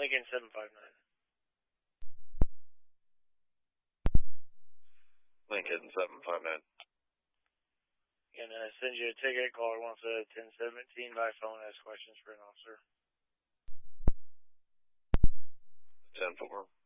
Lincoln 759. Lincoln 759. Gonna send you a ticket. Caller wants a 1017 by phone. Ask questions for an officer. 10-4.